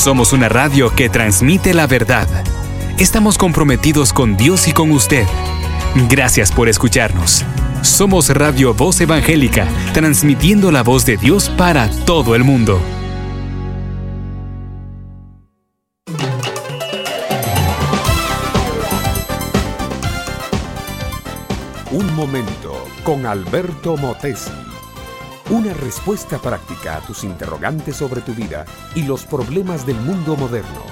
Somos una radio que transmite la verdad. Estamos comprometidos con Dios y con usted. Gracias por escucharnos. Somos Radio Voz Evangélica, transmitiendo la voz de Dios para todo el mundo. Un momento con Alberto Motesi. Una respuesta práctica a tus interrogantes sobre tu vida y los problemas del mundo moderno.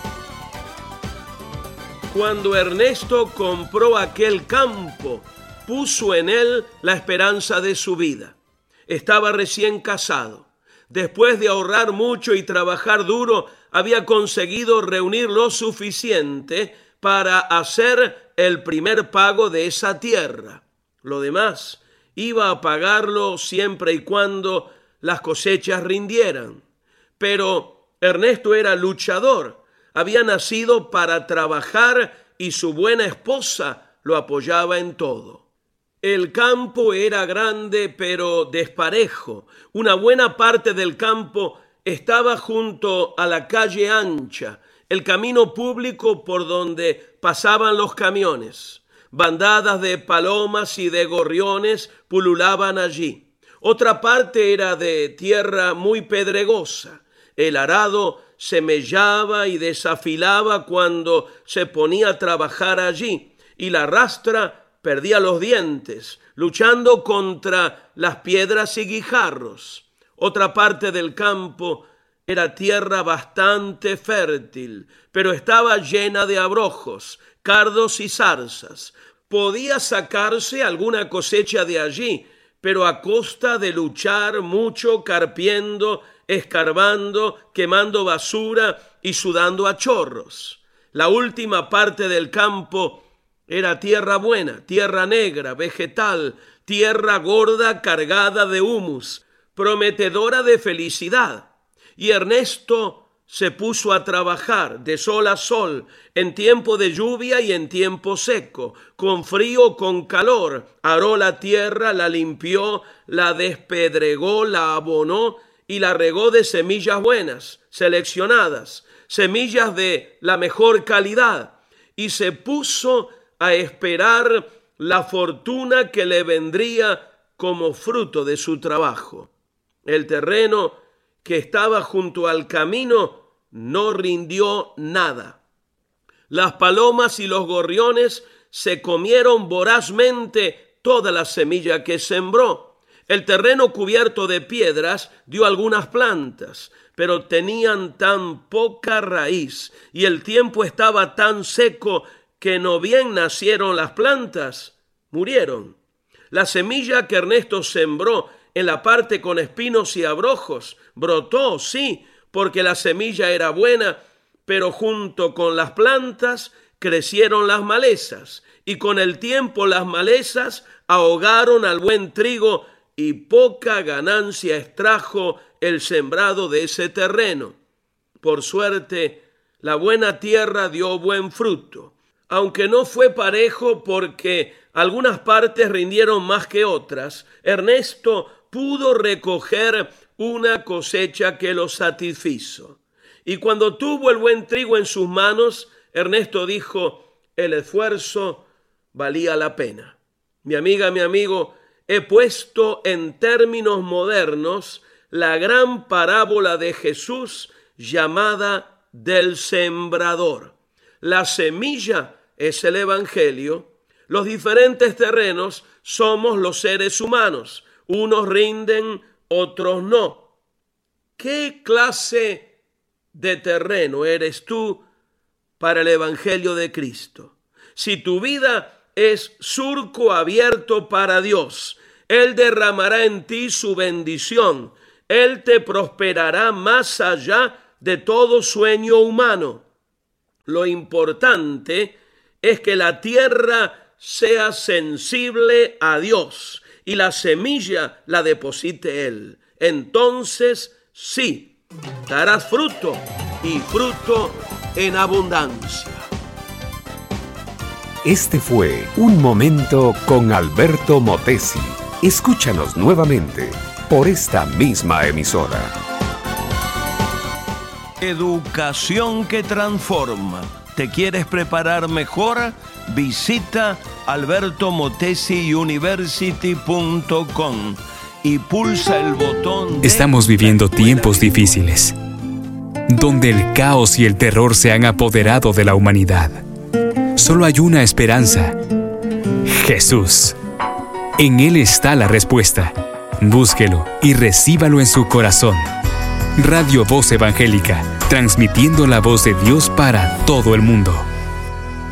Cuando Ernesto compró aquel campo, puso en él la esperanza de su vida. Estaba recién casado. Después de ahorrar mucho y trabajar duro, había conseguido reunir lo suficiente para hacer el primer pago de esa tierra. Lo demás iba a pagarlo siempre y cuando las cosechas rindieran. Pero Ernesto era luchador, había nacido para trabajar y su buena esposa lo apoyaba en todo. El campo era grande pero desparejo. Una buena parte del campo estaba junto a la calle ancha, el camino público por donde pasaban los camiones. Bandadas de palomas y de gorriones pululaban allí. Otra parte era de tierra muy pedregosa. El arado se mellaba y desafilaba cuando se ponía a trabajar allí, y la rastra perdía los dientes, luchando contra las piedras y guijarros. Otra parte del campo era tierra bastante fértil, pero estaba llena de abrojos, cardos y zarzas. Podía sacarse alguna cosecha de allí, pero a costa de luchar mucho, carpiendo, escarbando, quemando basura y sudando a chorros. La última parte del campo era tierra buena, tierra negra, vegetal, tierra gorda cargada de humus, prometedora de felicidad. Y Ernesto se puso a trabajar de sol a sol, en tiempo de lluvia y en tiempo seco, con frío o con calor. Aró la tierra, la limpió, la despedregó, la abonó y la regó de semillas buenas, seleccionadas, semillas de la mejor calidad, y se puso a esperar la fortuna que le vendría como fruto de su trabajo. El terreno que estaba junto al camino no rindió nada. Las palomas y los gorriones se comieron vorazmente toda la semilla que sembró. El terreno cubierto de piedras dio algunas plantas, pero tenían tan poca raíz y el tiempo estaba tan seco que no bien nacieron las plantas, murieron. La semilla que Ernesto sembró en la parte con espinos y abrojos brotó, sí, porque la semilla era buena, pero junto con las plantas crecieron las malezas, y con el tiempo las malezas ahogaron al buen trigo y poca ganancia extrajo el sembrado de ese terreno. Por suerte, la buena tierra dio buen fruto, aunque no fue parejo porque algunas partes rindieron más que otras. Ernesto pudo recoger una cosecha que lo satisfizo. Y cuando tuvo el buen trigo en sus manos, Ernesto dijo: el esfuerzo valía la pena. Mi amiga, mi amigo, he puesto en términos modernos la gran parábola de Jesús llamada del sembrador. La semilla es el Evangelio. Los diferentes terrenos somos los seres humanos. Unos rinden, otros no. ¿Qué clase de terreno eres tú para el Evangelio de Cristo? Si tu vida es surco abierto para Dios, Él derramará en ti su bendición. Él te prosperará más allá de todo sueño humano. Lo importante es que la tierra sea sensible a Dios y la semilla la deposite Él. Entonces, sí, darás fruto y fruto en abundancia. Este fue Un Momento con Alberto Motesi. Escúchanos nuevamente por esta misma emisora. Educación que transforma. ¿Te quieres preparar mejor? Visita albertomotesiuniversity.com y pulsa el botón. Estamos viviendo tiempos difíciles, donde el caos y el terror se han apoderado de la humanidad. Solo hay una esperanza: Jesús. En Él está la respuesta. Búsquelo y recíbalo en su corazón. Radio Voz Evangélica, transmitiendo la voz de Dios para todo el mundo.